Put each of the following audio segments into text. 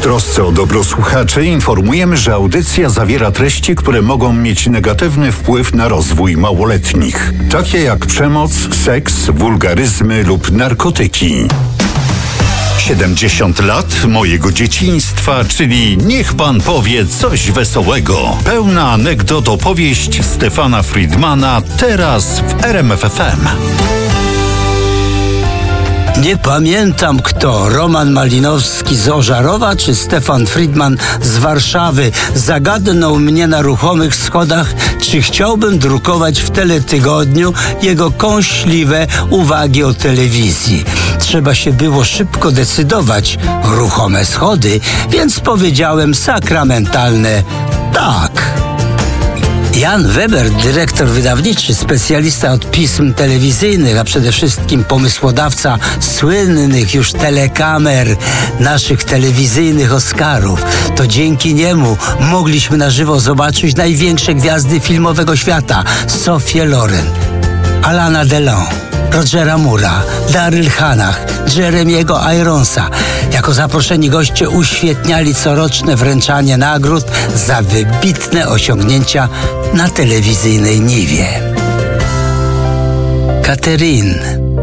trosce o dobro słuchaczy informujemy, że audycja zawiera treści, które mogą mieć negatywny wpływ na rozwój małoletnich, takie jak przemoc, seks, wulgaryzmy lub narkotyki. 70 lat mojego dzieciństwa, czyli niech pan powie coś wesołego. Pełna anegdot opowieść Stefana Friedmana teraz w RMF FM. Nie pamiętam kto, Roman Malinowski z Ożarowa czy Stefan Friedman z Warszawy, zagadnął mnie na ruchomych schodach, czy chciałbym drukować w Teletygodniu jego kąśliwe uwagi o telewizji. Trzeba się było szybko decydować, ruchome schody, więc powiedziałem sakramentalne tak. Jan Weber, dyrektor wydawniczy, specjalista od pism telewizyjnych, a przede wszystkim pomysłodawca słynnych już telekamer, naszych telewizyjnych Oscarów. To dzięki niemu mogliśmy na żywo zobaczyć największe gwiazdy filmowego świata: Sofię Loren, Alana Delon, Rogera Moore'a, Daryl Hannah, Jeremiego Ironsa. Jako zaproszeni goście uświetniali coroczne wręczanie nagród za wybitne osiągnięcia na telewizyjnej niwie. Catherine.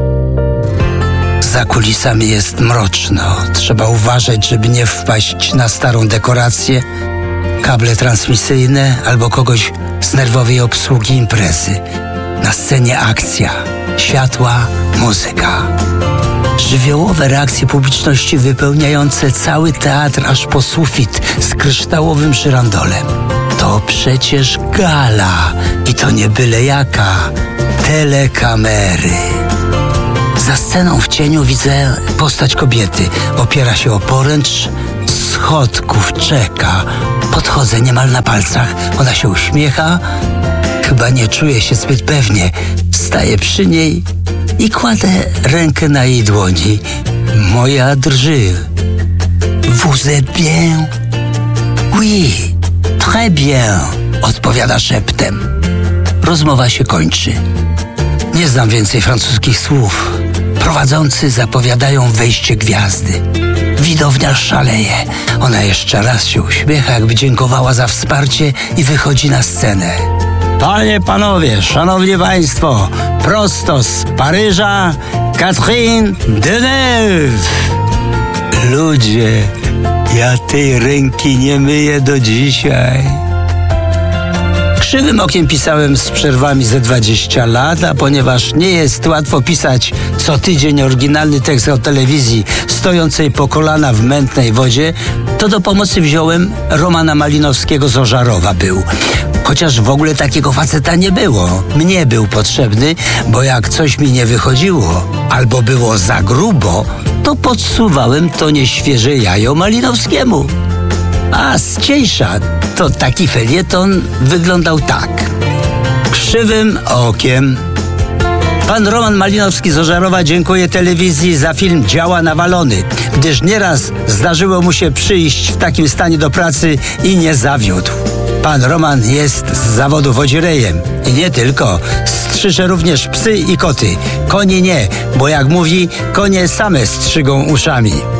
Za kulisami jest mroczno. Trzeba uważać, żeby nie wpaść na starą dekorację, kable transmisyjne albo kogoś z nerwowej obsługi imprezy. Na scenie akcja, światła, muzyka. Żywiołowe reakcje publiczności wypełniające cały teatr aż po sufit z kryształowym żyrandolem. To przecież gala i to nie byle jaka. Telekamery. Za sceną w cieniu widzę postać kobiety. Opiera się o poręcz schodków, czeka. Podchodzę niemal na palcach. Ona się uśmiecha. Chyba nie czuje się zbyt pewnie. Staję przy niej i kładę rękę na jej dłoni. Moja drży. Vous êtes bien? Oui, très bien, odpowiada szeptem. Rozmowa się kończy. Nie znam więcej francuskich słów. Prowadzący zapowiadają wejście gwiazdy. Widownia szaleje. Ona jeszcze raz się uśmiecha, jakby dziękowała za wsparcie i wychodzi na scenę. Panie, panowie, szanowni państwo, prosto z Paryża, Catherine Deneuve. Ludzie, ja tej ręki nie myję do dzisiaj. Krzywym okiem pisałem z przerwami ze 20 lat, a ponieważ nie jest łatwo pisać co tydzień oryginalny tekst o telewizji stojącej po kolana w mętnej wodzie, to do pomocy wziąłem Romana Malinowskiego z Ożarowa. Chociaż w ogóle takiego faceta nie było. Mnie był potrzebny, bo jak coś mi nie wychodziło albo było za grubo, to podsuwałem to nieświeże jajo Malinowskiemu. A z cieńsza to taki felieton wyglądał tak. Krzywym okiem. Pan Roman Malinowski z Ożarowa dziękuję telewizji za film Działa nawalony, gdyż nieraz zdarzyło mu się przyjść w takim stanie do pracy i nie zawiódł. Pan Roman jest z zawodu wodzirejem i nie tylko. Strzyże również psy i koty. Konie nie, bo jak mówi, konie same strzygą uszami.